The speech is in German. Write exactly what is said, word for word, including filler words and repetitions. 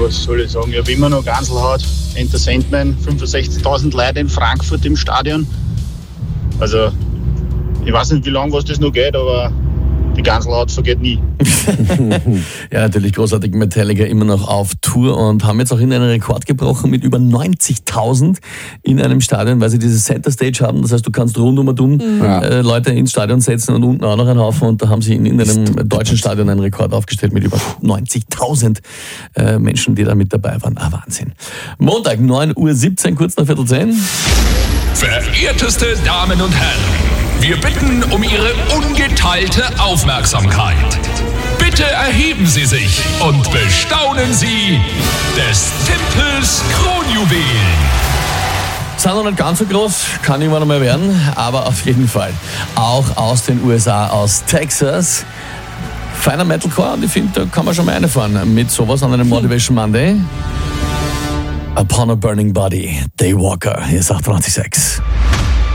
was soll ich sagen? Ich habe immer noch Gänsehaut. Enter Sandman, fünfundsechzigtausend Leute in Frankfurt im Stadion. Also, ich weiß nicht, wie lange was das noch geht, aber die Gänsehaut vergeht nie. Ja, natürlich großartig. Metallica immer noch auf Tour und haben jetzt auch in einen Rekord gebrochen mit über neunzigtausend in einem Stadion, weil sie diese Center Stage haben. Das heißt, du kannst rund um und um ja. äh, Leute ins Stadion setzen und unten auch noch einen Haufen. Und da haben sie in, in einem deutschen Stadion einen Rekord aufgestellt mit über neunzigtausend äh, Menschen, die da mit dabei waren. Ah, Wahnsinn. Montag, neun Uhr siebzehn, kurz nach Viertel zehn. Verehrteste Damen und Herren, wir bitten um Ihre ungeteilte Aufmerksamkeit. Bitte erheben Sie sich und bestaunen Sie des Tempels Kronjuwelen. Sind noch nicht ganz so groß, kann irgendwann einmal werden, aber auf jeden Fall auch aus den U S A, aus Texas. Feiner Metalcore, und ich finde, da kann man schon mal reinfahren mit sowas an einem Motivation Monday. Upon a Burning Body, Daywalker, hier ist achtundachtzig Komma sechs.